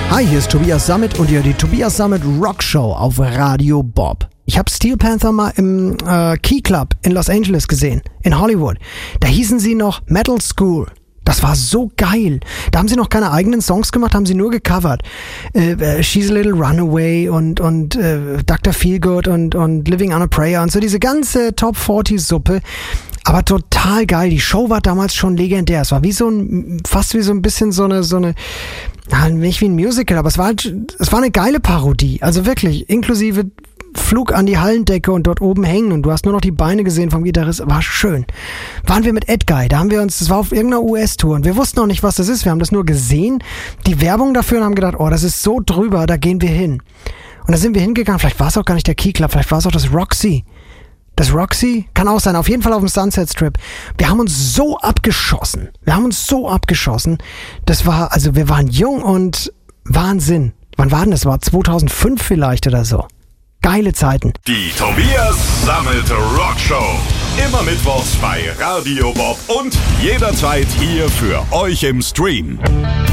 Hi, hier ist Tobias Sammet und ihr hört die Tobias Sammet Rock Show auf Radio Bob. Ich habe Steel Panther mal im Key Club in Los Angeles gesehen, in Hollywood. Da hießen sie noch Metal School. Das war so geil. Da haben sie noch keine eigenen Songs gemacht, haben sie nur gecovert. She's a Little Runaway und Dr. Feelgood und Living on a Prayer und so diese ganze Top 40 Suppe. Aber total geil. Die Show war damals schon legendär. Es war fast wie so ein bisschen so eine, nicht wie ein Musical, aber es war eine geile Parodie. Also wirklich, inklusive Flug an die Hallendecke und dort oben hängen und du hast nur noch die Beine gesehen vom Gitarrist. War schön. Waren wir mit Edguy, das war auf irgendeiner US-Tour und wir wussten noch nicht, was das ist. Wir haben das nur gesehen, die Werbung dafür und haben gedacht, oh, das ist so drüber, da gehen wir hin. Und da sind wir hingegangen, vielleicht war es auch gar nicht der Key Club, vielleicht war es auch das Roxy. Das Roxy? Kann auch sein, auf jeden Fall auf dem Sunset Strip. Wir haben uns so abgeschossen. Wir waren jung und Wahnsinn. Wann war denn das? War 2005 vielleicht oder so. Geile Zeiten. Die Tobias Sammet Rock Show. Immer mittwochs bei Radio Bob und jederzeit hier für euch im Stream.